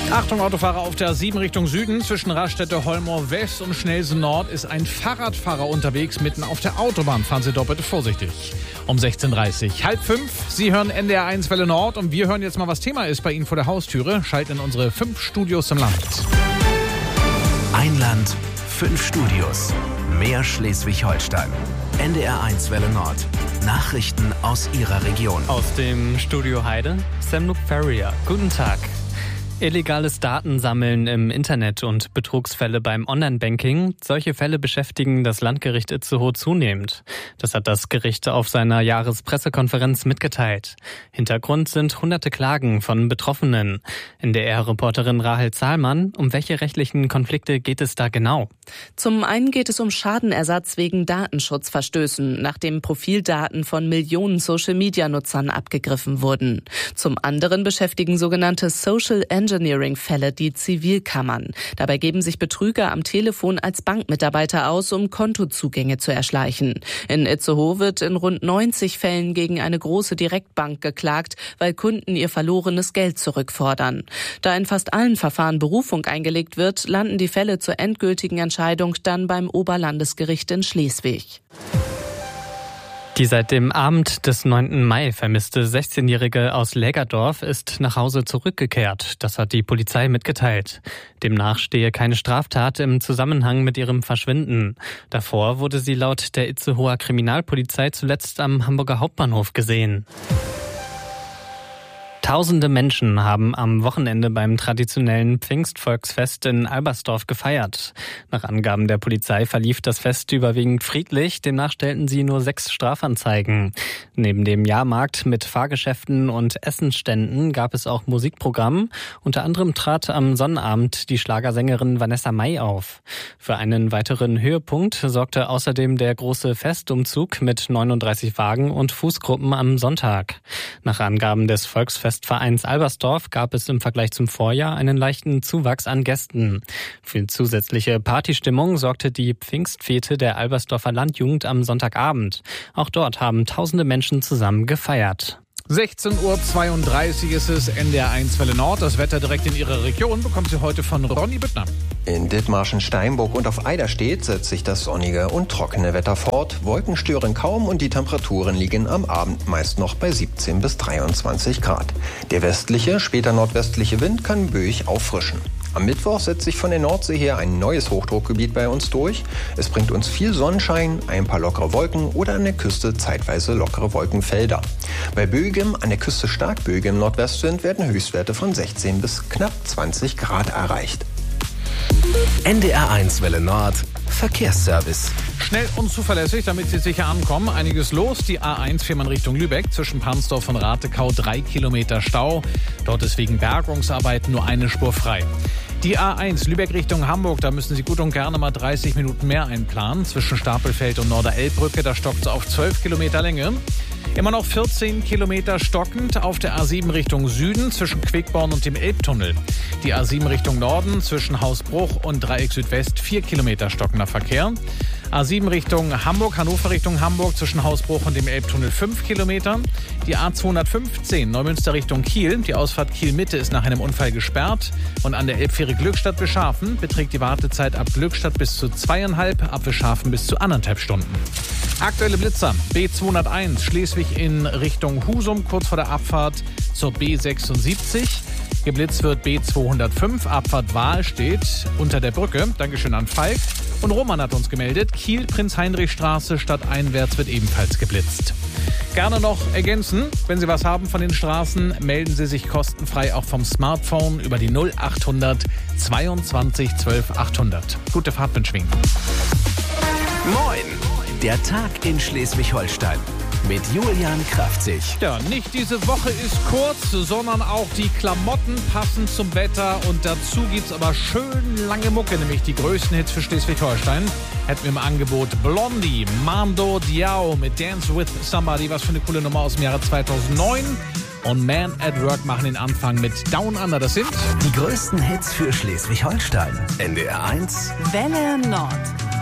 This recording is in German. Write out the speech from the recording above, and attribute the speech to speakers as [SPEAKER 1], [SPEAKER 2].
[SPEAKER 1] Achtung, Autofahrer auf der A7 Richtung Süden. Zwischen Raststätte Holmau West und Schnelsen Nord ist ein Fahrradfahrer unterwegs. Mitten auf der Autobahn. Fahren Sie doch bitte vorsichtig. Um 16.30 Uhr. 4:30. Sie hören NDR 1 Welle Nord. Und wir hören jetzt mal, was Thema ist bei Ihnen vor der Haustüre. Schalten in unsere 5 Studios im Land.
[SPEAKER 2] Ein Land, 5 Studios. Mehr Schleswig-Holstein. NDR 1 Welle Nord. Nachrichten aus Ihrer Region.
[SPEAKER 3] Aus dem Studio Heide, Sam Luke Ferrier. Guten Tag. Illegales Datensammeln im Internet und Betrugsfälle beim Online-Banking. Solche Fälle beschäftigen das Landgericht Itzehoe zunehmend. Das hat das Gericht auf seiner Jahrespressekonferenz mitgeteilt. Hintergrund sind hunderte Klagen von Betroffenen. NDR-Reporterin Rahel Zahlmann, um welche rechtlichen Konflikte geht es da genau?
[SPEAKER 4] Zum einen geht es um Schadenersatz wegen Datenschutzverstößen, nachdem Profildaten von Millionen Social-Media-Nutzern abgegriffen wurden. Zum anderen beschäftigen sogenannte Social Engineering-Fälle die Zivilkammern. Dabei geben sich Betrüger am Telefon als Bankmitarbeiter aus, um Kontozugänge zu erschleichen. In Itzehoe wird in rund 90 Fällen gegen eine große Direktbank geklagt, weil Kunden ihr verlorenes Geld zurückfordern. Da in fast allen Verfahren Berufung eingelegt wird, landen die Fälle zur endgültigen Entscheidung dann beim Oberlandesgericht in Schleswig.
[SPEAKER 3] Die seit dem Abend des 9. Mai vermisste 16-Jährige aus Lägerdorf ist nach Hause zurückgekehrt. Das hat die Polizei mitgeteilt. Demnach stehe keine Straftat im Zusammenhang mit ihrem Verschwinden. Davor wurde sie laut der Itzehoer Kriminalpolizei zuletzt am Hamburger Hauptbahnhof gesehen. Tausende Menschen haben am Wochenende beim traditionellen Pfingstvolksfest in Albersdorf gefeiert. Nach Angaben der Polizei verlief das Fest überwiegend friedlich, demnach stellten sie nur 6 Strafanzeigen. Neben dem Jahrmarkt mit Fahrgeschäften und Essensständen gab es auch Musikprogramm. Unter anderem trat am Sonnabend die Schlagersängerin Vanessa Mai auf. Für einen weiteren Höhepunkt sorgte außerdem der große Festumzug mit 39 Wagen und Fußgruppen am Sonntag. Nach Angaben des Volksfestvereins Albersdorf gab es im Vergleich zum Vorjahr einen leichten Zuwachs an Gästen. Für zusätzliche Partystimmung sorgte die Pfingstfete der Albersdorfer Landjugend am Sonntagabend. Auch dort haben tausende Menschen zusammen gefeiert.
[SPEAKER 1] 16.32 Uhr ist es, NDR 1 Welle Nord. Das Wetter direkt in Ihrer Region bekommen Sie heute von Ronny Büttner.
[SPEAKER 5] In Dithmarschen, Steinburg und auf Eiderstedt setzt sich das sonnige und trockene Wetter fort. Wolken stören kaum und die Temperaturen liegen am Abend meist noch bei 17 bis 23 Grad. Der westliche, später nordwestliche Wind kann böig auffrischen. Am Mittwoch setzt sich von der Nordsee her ein neues Hochdruckgebiet bei uns durch. Es bringt uns viel Sonnenschein, ein paar lockere Wolken oder an der Küste zeitweise lockere Wolkenfelder. Bei böigem, an der Küste stark böigem Nordwestwind werden Höchstwerte von 16 bis knapp 20 Grad erreicht.
[SPEAKER 2] NDR 1 Welle Nord. Verkehrsservice.
[SPEAKER 1] Schnell und zuverlässig, damit Sie sicher ankommen. Einiges los. Die A1 fährt man Richtung Lübeck. Zwischen Pansdorf und Ratekau 3 Kilometer Stau. Dort ist wegen Bergungsarbeiten nur eine Spur frei. Die A1 Lübeck Richtung Hamburg, da müssen Sie gut und gerne mal 30 Minuten mehr einplanen. Zwischen Stapelfeld und Norderelbbrücke, da stockt es auf 12 Kilometer Länge. Immer noch 14 Kilometer stockend auf der A7 Richtung Süden zwischen Quickborn und dem Elbtunnel. Die A7 Richtung Norden zwischen Hausbruch und Dreieck Südwest 4 Kilometer stockender Verkehr. A7 Richtung Hamburg, Hannover Richtung Hamburg zwischen Hausbruch und dem Elbtunnel 5 Kilometer. Die A215 Neumünster Richtung Kiel. Die Ausfahrt Kiel-Mitte ist nach einem Unfall gesperrt. Und an der Elbfähre Glückstadt-Beschafen beträgt die Wartezeit ab Glückstadt bis zu 2,5, ab Beschafen bis zu 1,5 Stunden. Aktuelle Blitzer. B201 Schleswig in Richtung Husum, kurz vor der Abfahrt zur B76. Geblitzt wird B205, Abfahrt Wahl steht unter der Brücke. Dankeschön an Falk. Und Roman hat uns gemeldet, Kiel, Prinz-Heinrich-Straße stadteinwärts wird ebenfalls geblitzt. Gerne noch ergänzen, wenn Sie was haben von den Straßen, melden Sie sich kostenfrei auch vom Smartphone über die 0800 22 12 800. Gute Fahrt wünschen wir Ihnen.
[SPEAKER 2] Moin! Der Tag in Schleswig-Holstein mit Julian Kraftzig.
[SPEAKER 1] Ja, nicht diese Woche ist kurz, sondern auch die Klamotten passen zum Wetter. Und dazu gibt's aber schön lange Mucke, nämlich die größten Hits für Schleswig-Holstein. Hätten wir im Angebot Blondie, Mando Diao mit Dance with Somebody, was für eine coole Nummer aus dem Jahre 2009. Und Man at Work machen den Anfang mit Down Under. Das sind
[SPEAKER 2] die größten Hits für Schleswig-Holstein. NDR 1
[SPEAKER 4] Welle Nord.